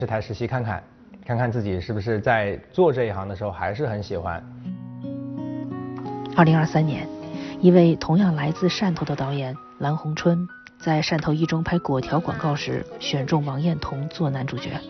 这台实习看看，看看自己是不是在做这一行的时候还是很喜欢。 2023年，一位同样来自汕头的导演蓝洪春，在汕头一中拍果条广告时，选中王彦彤做男主角。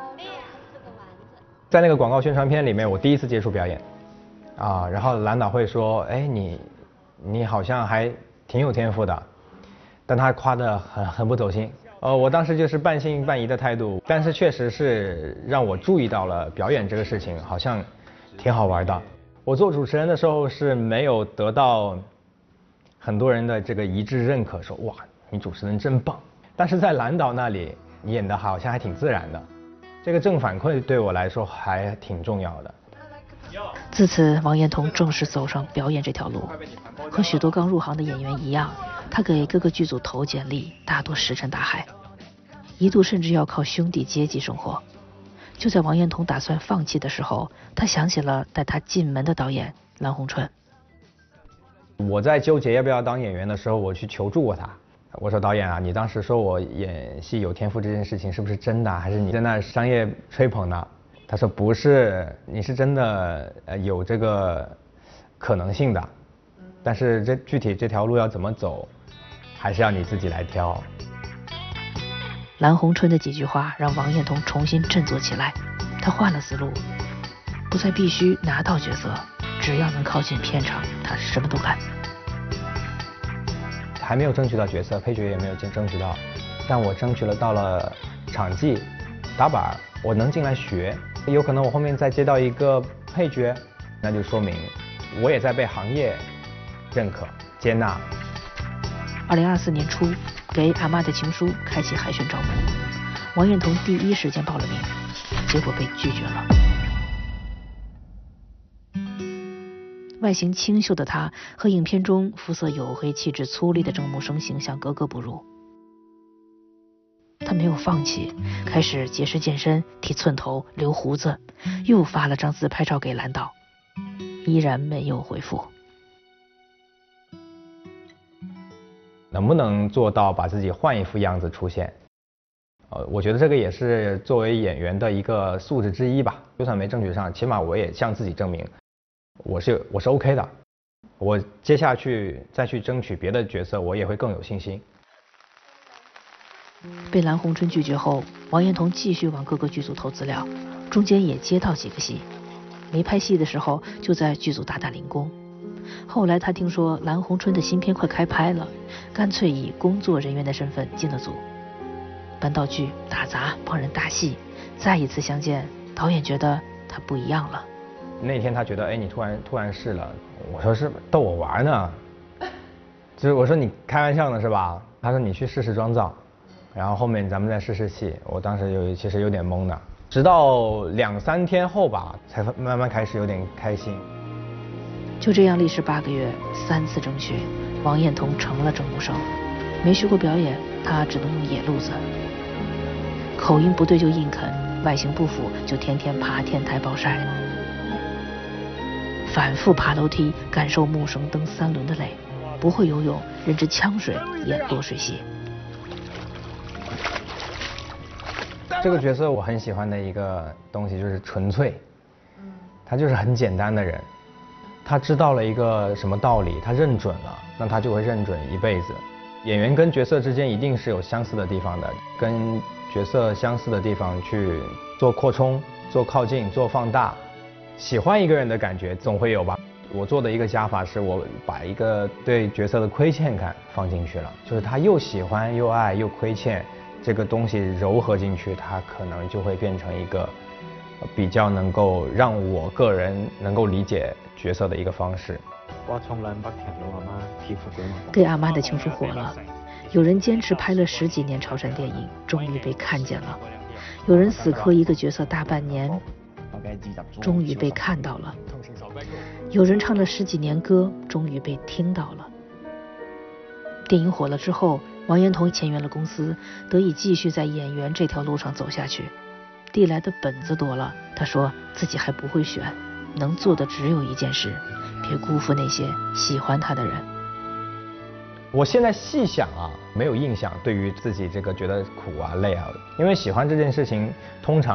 在那个广告宣传片里面，我第一次接触表演，然后蓝导会说，哎，你好像还挺有天赋的，但他夸得很不走心。我当时就是半信半疑的态度，但是确实是让我注意到了表演这个事情好像挺好玩的。我做主持人的时候是没有得到很多人的这个一致认可，说哇你主持人真棒，但是在蓝导那里你演的好像还挺自然的，这个正反馈对我来说还挺重要的。 自此，王彦彤正式走上表演这条路。和许多刚入行的演员一样，他给各个剧组投简历，大多石沉大海，一度甚至要靠兄弟接济生活。就在王彦彤打算放弃的时候，他想起了带他进门的导演蓝洪春。 我在纠结要不要当演员的时候，我去求助过他。我说导演啊，你当时说我演戏有天赋这件事情是不是真的，还是你在那商业吹捧呢？他说不是，你是真的有这个可能性的，但是具体这条路要怎么走，还是要你自己来挑。 蓝洪春的几句话让王彦彤重新振作起来，他换了思路，不再必须拿到角色，只要能靠近片场，他什么都干。 还没有争取到角色，配角也没有争取到，但我争取了到了场记、打板，我能进来学，有可能我后面再接到一个配角，那就说明我也在被行业认可、接纳。 2024年初，给阿妈的情书开启海选招募，王彦彤第一时间报了名，结果被拒绝了。外形清秀的他和影片中肤色黝黑、气质粗粝的郑木生形象格格不入。他没有放弃，开始节食健身、剃寸头、留胡子，又发了张自拍照给蓝导，依然没有回复。 能不能做到把自己换一副样子出现？我觉得这个也是作为演员的一个素质之一吧。就算没争取上，起码我也向自己证明，我是 OK 的。我接下去再去争取别的角色，我也会更有信心。 被蓝洪春拒绝后，王彦彤继续往各个剧组投资料，中间也接到几个戏。没拍戏的时候，就在剧组打零工。后来他听说蓝洪春的新片快开拍了，干脆以工作人员的身份进了组，搬道具、打杂、帮人搭戏。再一次相见，导演觉得他不一样了。 那天他觉得，哎，你突然试了。我说是逗我玩呢，就是我说你开玩笑呢是吧？他说你去试试妆造，然后后面咱们再试试戏。我当时其实有点懵的，直到2、3天后吧，才慢慢开始有点开心。 就这样历时8个月，3次争取，王彦彤成了郑木生。没学过表演，他只能用野路子，口音不对就硬啃，外形不符就天天爬天台暴晒，反复爬楼梯，感受木绳蹬3轮的累。不会游泳，认真呛水演落水戏。 这个角色我很喜欢的一个东西就是纯粹，他就是很简单的人。他知道了一个什么道理，他认准了，那他就会认准一辈子。演员跟角色之间一定是有相似的地方的，跟角色相似的地方去做扩充、做靠近、做放大。喜欢一个人的感觉总会有吧。我做的一个加法是我把一个对角色的亏欠感放进去了，就是他又喜欢又爱又亏欠，这个东西糅合进去，他可能就会变成一个比较能够让我个人能够理解角色的一个方式。 给阿妈的情书火了，有人坚持拍了10几年潮汕电影，终于被看见了；有人死磕一个角色大半年，终于被看到了；有人唱了10几年歌，终于被听到了。电影火了之后，王彦彤签约了公司，得以继续在演员这条路上走下去。递来的本子多了，他说自己还不会选，能做的只有一件事，别辜负那些喜欢他的人。 我现在细想啊，没有印象，对于自己这个觉得苦啊累啊，因为喜欢这件事情，通常